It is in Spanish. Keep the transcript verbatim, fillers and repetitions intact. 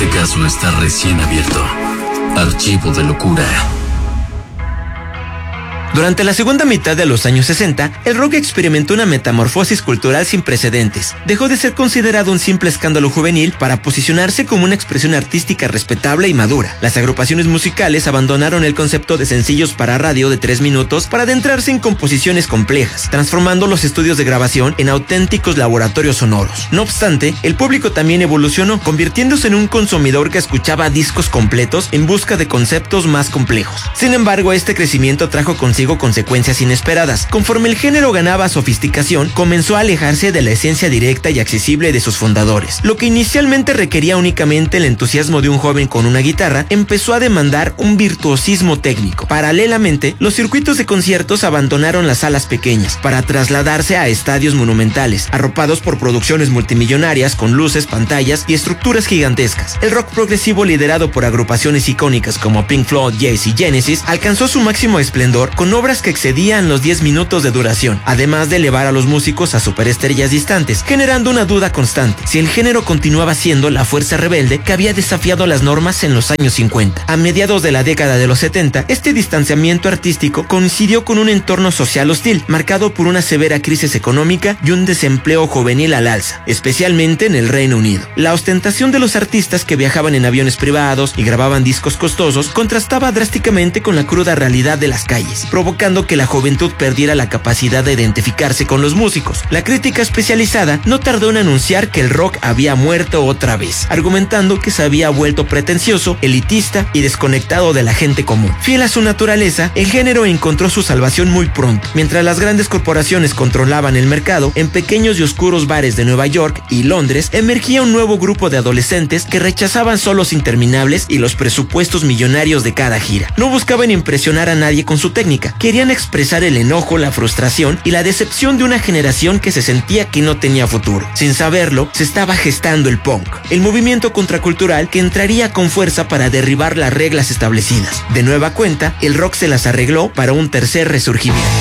Este caso está recién abierto. Archivo de locura. Durante la segunda mitad de los años sesenta, el rock experimentó una metamorfosis cultural sin precedentes. Dejó de ser considerado un simple escándalo juvenil para posicionarse como una expresión artística respetable y madura. Las agrupaciones musicales abandonaron el concepto de sencillos para radio de tres minutos para adentrarse en composiciones complejas, transformando los estudios de grabación en auténticos laboratorios sonoros. No obstante, el público también evolucionó, convirtiéndose en un consumidor que escuchaba discos completos en busca de conceptos más complejos. Sin embargo, este crecimiento trajo consigo consecuencias inesperadas. Conforme el género ganaba sofisticación, comenzó a alejarse de la esencia directa y accesible de sus fundadores. Lo que inicialmente requería únicamente el entusiasmo de un joven con una guitarra, empezó a demandar un virtuosismo técnico. Paralelamente, los circuitos de conciertos abandonaron las salas pequeñas para trasladarse a estadios monumentales, arropados por producciones multimillonarias con luces, pantallas y estructuras gigantescas. El rock progresivo, liderado por agrupaciones icónicas como Pink Floyd, Yes y Genesis, alcanzó su máximo esplendor con obras que excedían los diez minutos de duración, además de elevar a los músicos a superestrellas distantes, generando una duda constante: si el género continuaba siendo la fuerza rebelde que había desafiado las normas en los años cincuenta. A mediados de la década de los setenta, este distanciamiento artístico coincidió con un entorno social hostil, marcado por una severa crisis económica y un desempleo juvenil al alza, especialmente en el Reino Unido. La ostentación de los artistas que viajaban en aviones privados y grababan discos costosos contrastaba drásticamente con la cruda realidad de las calles, provocando que la juventud perdiera la capacidad de identificarse con los músicos. La crítica especializada no tardó en anunciar que el rock había muerto otra vez, argumentando que se había vuelto pretencioso, elitista y desconectado de la gente común. Fiel a su naturaleza, el género encontró su salvación muy pronto. Mientras las grandes corporaciones controlaban el mercado, en pequeños y oscuros bares de Nueva York y Londres emergía un nuevo grupo de adolescentes que rechazaban solos interminables y los presupuestos millonarios de cada gira. No buscaban impresionar a nadie con su técnica. Querían expresar el enojo, la frustración y la decepción de una generación que se sentía que no tenía futuro. Sin saberlo, se estaba gestando el punk, el movimiento contracultural que entraría con fuerza para derribar las reglas establecidas. De nueva cuenta, el rock se las arregló para un tercer resurgimiento.